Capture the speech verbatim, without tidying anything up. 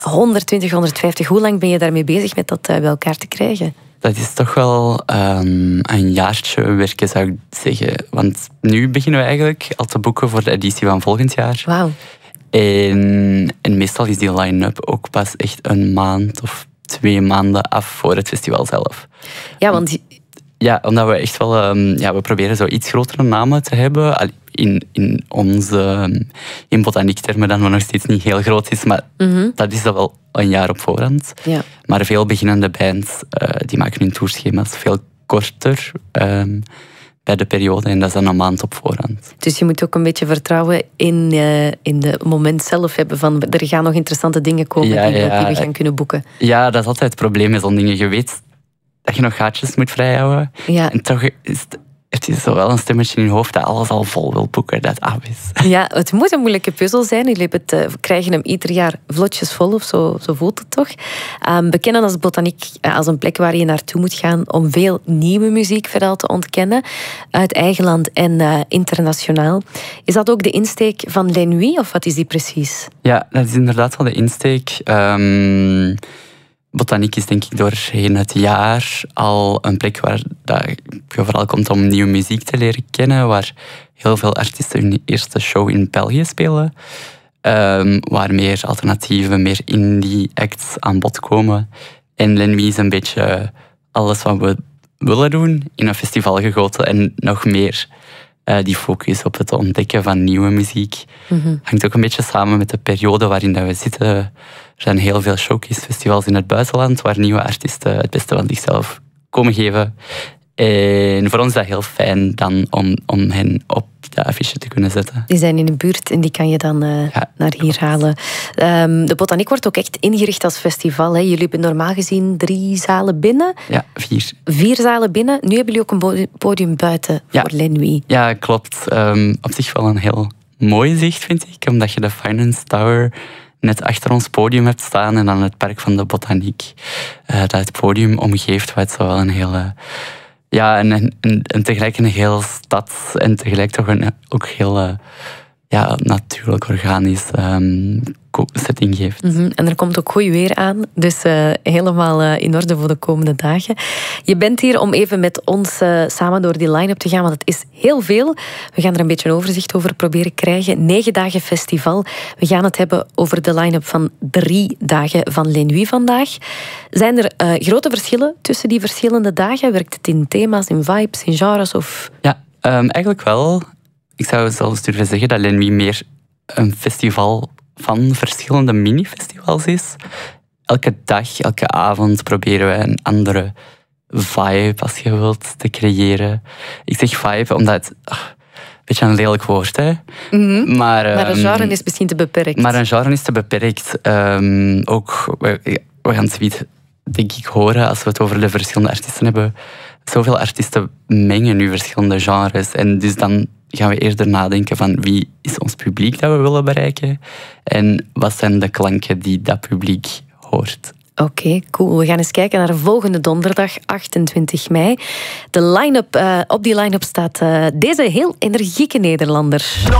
honderdtwintig, honderdvijftig. Hoe lang ben je daarmee bezig met dat uh, bij elkaar te krijgen? Dat is toch wel um, een jaartje werken, zou ik zeggen. Want nu beginnen we eigenlijk al te boeken voor de editie van volgend jaar. Wauw. En, en meestal is die line-up ook pas echt een maand of twee maanden af voor het festival zelf. Ja, want... Ja, omdat we echt wel... Um, ja, we proberen zo iets grotere namen te hebben. In, in onze... In botaniektermen dan, wat nog steeds niet heel groot is. Maar mm-hmm. dat is dat wel een jaar op voorhand. Ja. Maar veel beginnende bands, uh, die maken hun tourschema's veel korter... Um, bij de periode, en dat is dan een maand op voorhand. Dus je moet ook een beetje vertrouwen in, uh, in de moment zelf hebben van er gaan nog interessante dingen komen ja, die, ja, die we gaan kunnen boeken. Ja, dat is altijd het probleem met zo'n dingen. Je weet dat je nog gaatjes moet vrijhouden. Ja. En toch is het, het is zo wel een stemmetje in je hoofd dat alles al vol wil boeken, dat af is. Ja, het moet een moeilijke puzzel zijn. Jullie het, uh, krijgen hem ieder jaar vlotjes vol, of zo, zo voelt het toch. Um, bekennen als botaniek uh, als een plek waar je naartoe moet gaan om veel nieuwe muziek vooral te ontkennen. Uit eigen land en uh, internationaal. Is dat ook de insteek van Les Nuits, of wat is die precies? Ja, dat is inderdaad wel de insteek. Um... Botaniek is denk ik doorheen het jaar al een plek waar dat je vooral komt om nieuwe muziek te leren kennen, waar heel veel artiesten hun eerste show in België spelen, um, waar meer alternatieve, meer indie acts aan bod komen. En Les Nuits is een beetje alles wat we willen doen in een festival gegoten en nog meer uh, die focus op het ontdekken van nieuwe muziek. Mm-hmm. Hangt ook een beetje samen met de periode waarin dat we zitten. Er zijn heel veel showcase-festivals in het buitenland waar nieuwe artiesten het beste van zichzelf komen geven. En voor ons is dat heel fijn dan om, om hen op de affiche te kunnen zetten. Die zijn in de buurt en die kan je dan uh, ja, naar hier halen. Um, de Botaniek wordt ook echt ingericht als festival. Hè. Jullie hebben normaal gezien drie zalen binnen. Ja, vier. Vier zalen binnen. Nu hebben jullie ook een podium buiten ja. voor Les Nuits. Ja, klopt. Um, op zich wel een heel mooi zicht, vind ik. Omdat je de Finance Tower net achter ons podium hebt staan en dan het park van de Botaniek. Uh, dat het podium omgeeft, wat zo wel een hele... Ja, en, en, en tegelijk een heel stad en tegelijk toch een ook heel uh, ja, natuurlijk organisch um, setting geeft. Mm-hmm. En er komt ook goed weer aan, dus uh, helemaal uh, in orde voor de komende dagen. Je bent hier om even met ons uh, samen door die line-up te gaan, want het is heel veel. We gaan er een beetje een overzicht over proberen krijgen. Negen dagen festival. We gaan het hebben over de line-up van drie dagen van Les Nuits vandaag. Zijn er uh, grote verschillen tussen die verschillende dagen? Werkt het in thema's, in vibes, in genres? Of... Ja, um, eigenlijk wel. Ik zou zelfs durven zeggen dat Les Nuits meer een festival van verschillende mini-festivals is. Elke dag, elke avond proberen we een andere vibe, als je wilt, te creëren. Ik zeg vibe omdat het... Oh, een beetje een lelijk woord, hè. Mm-hmm. Maar, um, maar een genre is misschien te beperkt. Maar een genre is te beperkt. Um, ook, we, we gaan het zoiets, denk ik, horen als we het over de verschillende artiesten hebben. Zoveel artiesten mengen nu verschillende genres. En dus dan gaan we eerder nadenken van wie is ons publiek dat we willen bereiken en wat zijn de klanken die dat publiek hoort. Oké, okay, cool. We gaan eens kijken naar volgende donderdag, achtentwintig mei. De line-up, uh, op die line-up staat uh, deze heel energieke Nederlander.